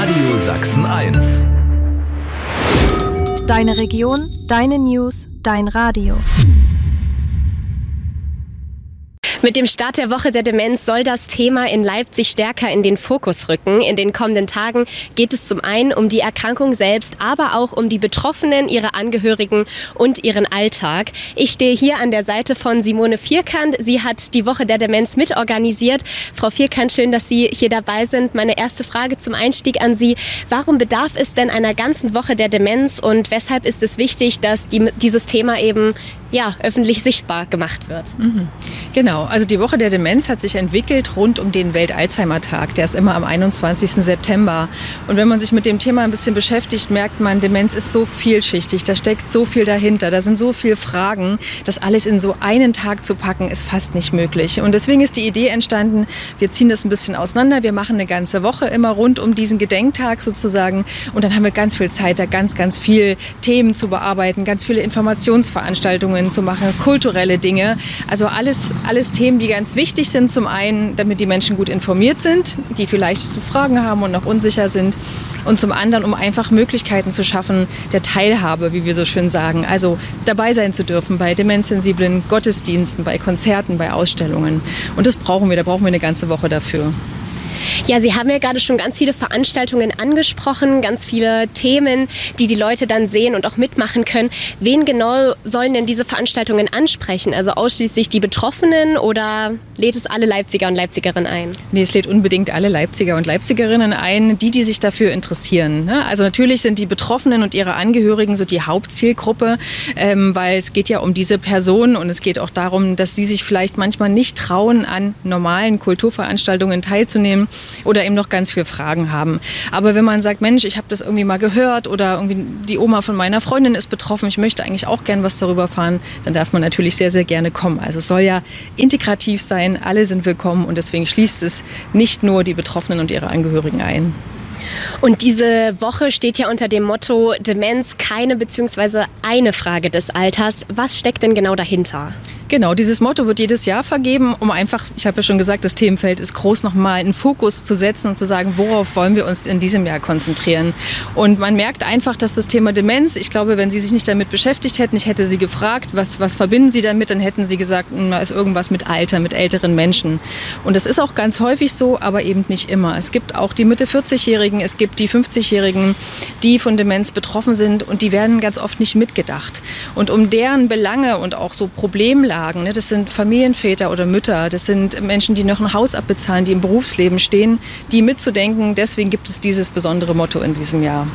Radio Sachsen 1. Deine Region, deine News, dein Radio. Mit dem Start der Woche der Demenz soll das Thema in Leipzig stärker in den Fokus rücken. In den kommenden Tagen geht es zum einen um die Erkrankung selbst, aber auch um die Betroffenen, ihre Angehörigen und ihren Alltag. Ich stehe hier an der Seite von Simone Vierkant. Sie hat die Woche der Demenz mitorganisiert. Frau Vierkant, schön, dass Sie hier dabei sind. Meine erste Frage zum Einstieg an Sie. Warum bedarf es denn einer ganzen Woche der Demenz und weshalb ist es wichtig, dass dieses Thema eben öffentlich sichtbar gemacht wird? Genau, also die Woche der Demenz hat sich entwickelt rund um den Welt-Alzheimer-Tag. Der ist immer am 21. September. Und wenn man sich mit dem Thema ein bisschen beschäftigt, merkt man, Demenz ist so vielschichtig, da steckt so viel dahinter, da sind so viele Fragen, das alles in so einen Tag zu packen, ist fast nicht möglich. Und deswegen ist die Idee entstanden, wir ziehen das ein bisschen auseinander, wir machen eine ganze Woche immer rund um diesen Gedenktag sozusagen und dann haben wir ganz viel Zeit, da ganz viel Themen zu bearbeiten, ganz viele Informationsveranstaltungen zu machen, kulturelle Dinge, also alles Themen, die ganz wichtig sind, zum einen, damit die Menschen gut informiert sind, die vielleicht Fragen haben und noch unsicher sind und zum anderen, um einfach Möglichkeiten zu schaffen der Teilhabe, wie wir so schön sagen, also dabei sein zu dürfen bei demenzsensiblen Gottesdiensten, bei Konzerten, bei Ausstellungen und das brauchen wir, da brauchen wir eine ganze Woche dafür. Ja, Sie haben ja gerade schon ganz viele Veranstaltungen angesprochen, ganz viele Themen, die Leute dann sehen und auch mitmachen können. Wen genau sollen denn diese Veranstaltungen ansprechen? Also ausschließlich die Betroffenen oder lädt es alle Leipziger und Leipzigerinnen ein? Nee, es lädt unbedingt alle Leipziger und Leipzigerinnen ein, die sich dafür interessieren. Also natürlich sind die Betroffenen und ihre Angehörigen so die Hauptzielgruppe, weil es geht ja um diese Person und es geht auch darum, dass sie sich vielleicht manchmal nicht trauen, an normalen Kulturveranstaltungen teilzunehmen oder eben noch ganz viele Fragen haben. Aber wenn man sagt, Mensch, ich habe das irgendwie mal gehört oder irgendwie die Oma von meiner Freundin ist betroffen, ich möchte eigentlich auch gern was darüber erfahren, dann darf man natürlich sehr, sehr gerne kommen. Also es soll ja integrativ sein, alle sind willkommen und deswegen schließt es nicht nur die Betroffenen und ihre Angehörigen ein. Und diese Woche steht ja unter dem Motto Demenz, keine bzw. eine Frage des Alters. Was steckt denn genau dahinter? Genau, dieses Motto wird jedes Jahr vergeben, um einfach, ich habe ja schon gesagt, das Themenfeld ist groß, nochmal einen Fokus zu setzen und zu sagen, worauf wollen wir uns in diesem Jahr konzentrieren. Und man merkt einfach, dass das Thema Demenz, ich glaube, wenn Sie sich nicht damit beschäftigt hätten, ich hätte Sie gefragt, was verbinden Sie damit, dann hätten Sie gesagt, da ist irgendwas mit Alter, mit älteren Menschen. Und das ist auch ganz häufig so, aber eben nicht immer. Es gibt auch die Mitte-40-Jährigen, es gibt die 50-Jährigen, die von Demenz betroffen sind und die werden ganz oft nicht mitgedacht. Und um deren Belange und auch so Problemlagen, das sind Familienväter oder Mütter, das sind Menschen, die noch ein Haus abbezahlen, die im Berufsleben stehen, die mitzudenken. Deswegen gibt es dieses besondere Motto in diesem Jahr.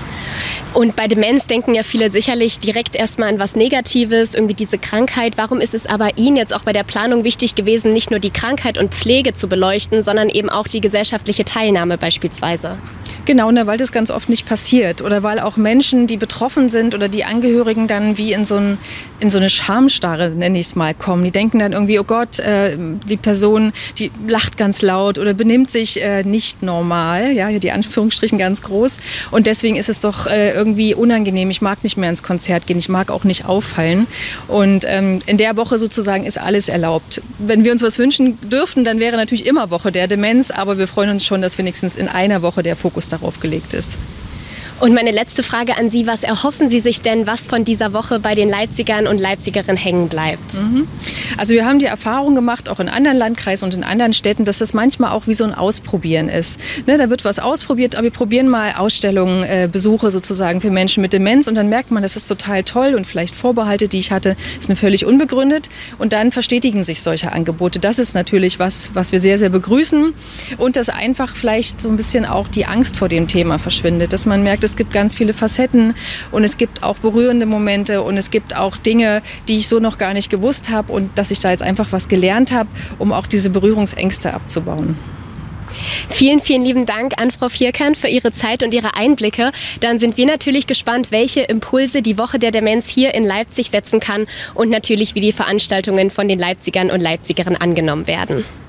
Und bei Demenz denken ja viele sicherlich direkt erstmal an was Negatives, irgendwie diese Krankheit. Warum ist es aber Ihnen jetzt auch bei der Planung wichtig gewesen, nicht nur die Krankheit und Pflege zu beleuchten, sondern eben auch die gesellschaftliche Teilnahme beispielsweise? Genau, weil das ganz oft nicht passiert oder weil auch Menschen, die betroffen sind oder die Angehörigen dann wie in so eine Schamstarre, nenne ich es mal, kommen. Die denken dann irgendwie, oh Gott, die Person, die lacht ganz laut oder benimmt sich nicht normal, ja, hier die Anführungsstrichen ganz groß und deswegen ist es doch irgendwie unangenehm. Ich mag nicht mehr ins Konzert gehen, ich mag auch nicht auffallen und in der Woche sozusagen ist alles erlaubt. Wenn wir uns was wünschen dürften, dann wäre natürlich immer Woche der Demenz, aber wir freuen uns schon, dass wenigstens in einer Woche der Fokus darauf gelegt ist. Und meine letzte Frage an Sie, was erhoffen Sie sich denn, was von dieser Woche bei den Leipzigern und Leipzigerinnen hängen bleibt? Also wir haben die Erfahrung gemacht, auch in anderen Landkreisen und in anderen Städten, dass das manchmal auch wie so ein Ausprobieren ist. Da wird was ausprobiert, aber wir probieren mal Ausstellungen, Besuche sozusagen für Menschen mit Demenz und dann merkt man, das ist total toll und vielleicht Vorbehalte, die ich hatte, sind völlig unbegründet und dann verstetigen sich solche Angebote. Das ist natürlich was wir sehr, sehr begrüßen und dass einfach vielleicht so ein bisschen auch die Angst vor dem Thema verschwindet, dass man merkt, es gibt ganz viele Facetten und es gibt auch berührende Momente und es gibt auch Dinge, die ich so noch gar nicht gewusst habe und dass ich da jetzt einfach was gelernt habe, um auch diese Berührungsängste abzubauen. Vielen, vielen lieben Dank an Frau Vierkant für Ihre Zeit und Ihre Einblicke. Dann sind wir natürlich gespannt, welche Impulse die Woche der Demenz hier in Leipzig setzen kann und natürlich, wie die Veranstaltungen von den Leipzigern und Leipzigerinnen angenommen werden.